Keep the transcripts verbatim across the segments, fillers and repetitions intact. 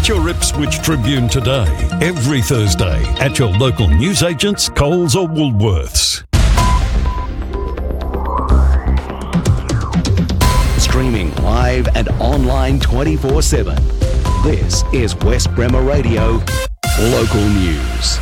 Get your Ipswich Tribune today, every Thursday, at your local newsagents, Coles or Woolworths. Streaming live and online twenty-four seven. This is West Bremer Radio Local News.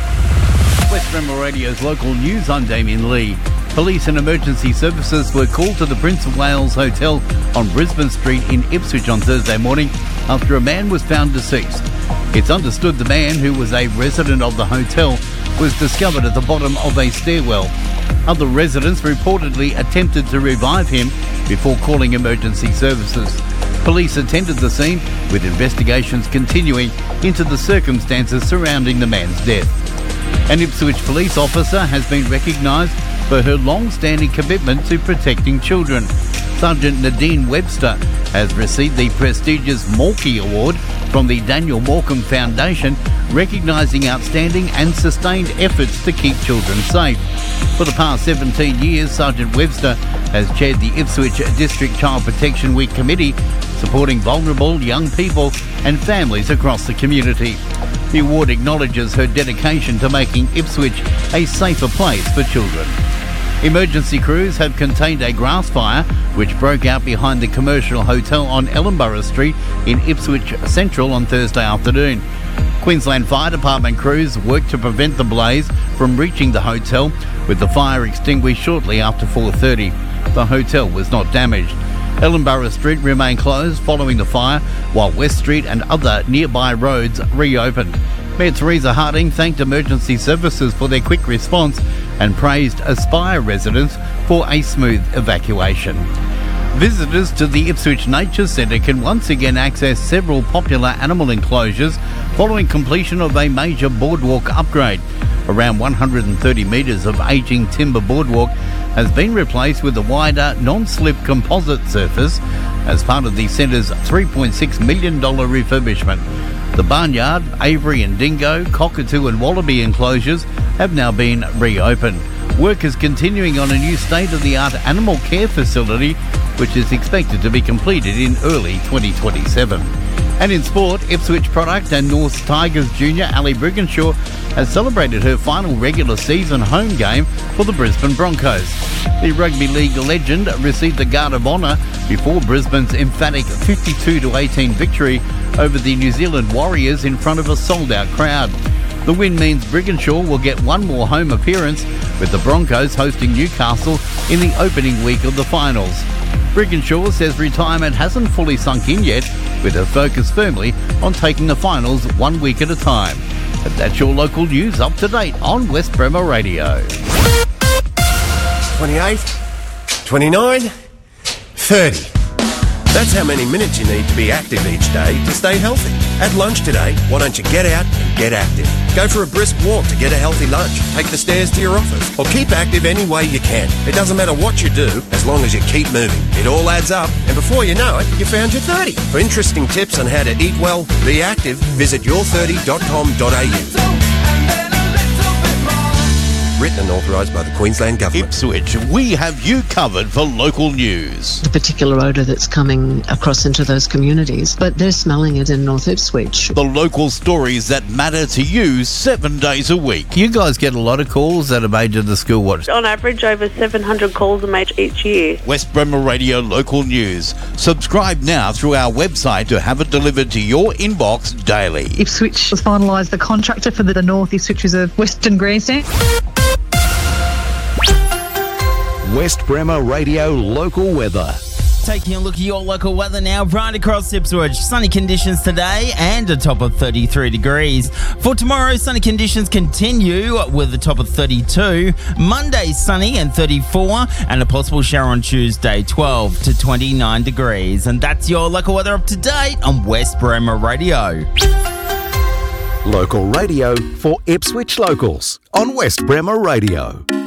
West Bremer Radio's Local News, I'm Damien Lee. Police and emergency services were called to the Prince of Wales Hotel on Brisbane Street in Ipswich on Thursday morning after a man was found deceased. It's understood the man, who was a resident of the hotel, was discovered at the bottom of a stairwell. Other residents reportedly attempted to revive him before calling emergency services. Police attended the scene, with investigations continuing into the circumstances surrounding the man's death. An Ipswich police officer has been recognised for her long-standing commitment to protecting children. Sergeant Nadine Webster has received the prestigious Morkey Award from the Daniel Morcombe Foundation, recognising outstanding and sustained efforts to keep children safe. For the past seventeen years, Sergeant Webster has chaired the Ipswich District Child Protection Week Committee, supporting vulnerable young people and families across the community. The award acknowledges her dedication to making Ipswich a safer place for children. Emergency crews have contained a grass fire which broke out behind the commercial hotel on Ellenborough Street in Ipswich Central on Thursday afternoon. Queensland Fire Department crews worked to prevent the blaze from reaching the hotel, with the fire extinguished shortly after four thirty. The hotel was not damaged. Ellenborough Street remained closed following the fire, while West Street and other nearby roads reopened. Mayor Teresa Harding thanked emergency services for their quick response and praised Aspire residents for a smooth evacuation. Visitors to the Ipswich Nature Centre can once again access several popular animal enclosures following completion of a major boardwalk upgrade. Around one hundred thirty metres of ageing timber boardwalk has been replaced with a wider, non-slip composite surface as part of the centre's three point six million dollars refurbishment. The barnyard, aviary and dingo, cockatoo and wallaby enclosures have now been reopened. Work is continuing on a new state-of-the-art animal care facility, which is expected to be completed in early twenty twenty-seven. And in sport, Ipswich product and North Tigers junior Ali Brigginshaw has celebrated her final regular season home game for the Brisbane Broncos. The rugby league legend received the Guard of Honour before Brisbane's emphatic fifty-two to eighteen victory over the New Zealand Warriors in front of a sold-out crowd. The win means Brigginshaw will get one more home appearance, with the Broncos hosting Newcastle in the opening week of the finals. Brigginshaw says retirement hasn't fully sunk in yet, with her focus firmly on taking the finals one week at a time. But that's your local news up to date on West Bremer Radio. twenty-eight, twenty-nine, thirty. That's how many minutes you need to be active each day to stay healthy. At lunch today, why don't you get out and get active? Go for a brisk walk to get a healthy lunch. Take the stairs to your office. Or keep active any way you can. It doesn't matter what you do, as long as you keep moving. It all adds up, and before you know it, you found your thirty. For interesting tips on how to eat well, be active, visit your thirty dot com dot a u. Written and authorised by the Queensland Government. Ipswich, we have you covered for local news. The particular odour that's coming across into those communities, but they're smelling it in North Ipswich. The local stories that matter to you seven days a week. You guys get a lot of calls that are made to the school watch. On average, over seven hundred calls are made each year. West Bremer Radio Local News. Subscribe now through our website to have it delivered to your inbox daily. Ipswich has finalised the contractor for the North Ipswich Reserve Western Grandstand. West Bremer Radio Local Weather. Taking a look at your local weather now, right across Ipswich. Sunny conditions today and a top of thirty-three degrees. For tomorrow, sunny conditions continue with a top of thirty-two. Monday, sunny and thirty-four, and a possible shower on Tuesday, twelve to twenty-nine degrees. And that's your local weather up to date on West Bremer Radio. Local radio for Ipswich locals on West Bremer Radio.